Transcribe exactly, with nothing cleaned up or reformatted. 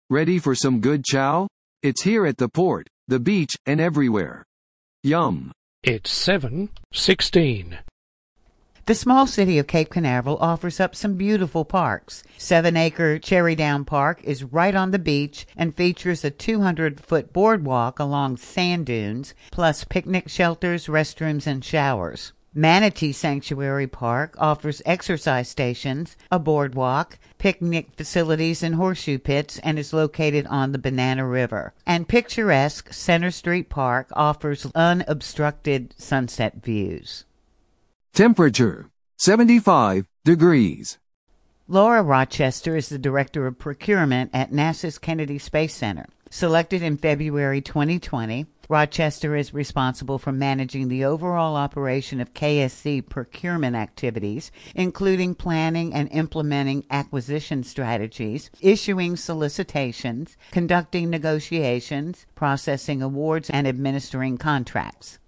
Ready for some good chow? It's here at the port, the beach, and everywhere. Yum. It's seven sixteen. The small city of Cape Canaveral offers up some beautiful parks. Seven-acre Cherry Down Park is right on the beach and features a two hundred foot boardwalk along sand dunes, plus picnic shelters, restrooms, and showers. Manatee Sanctuary Park offers exercise stations, a boardwalk, picnic facilities, and horseshoe pits, and is located on the Banana River. And picturesque Center Street Park offers unobstructed sunset views. Temperature, seventy-five degrees. Laura Rochester is the Director of Procurement at NASA's Kennedy Space Center. Selected in February twenty twenty, Rochester is responsible for managing the overall operation of K S C procurement activities, including planning and implementing acquisition strategies, issuing solicitations, conducting negotiations, processing awards, and administering contracts.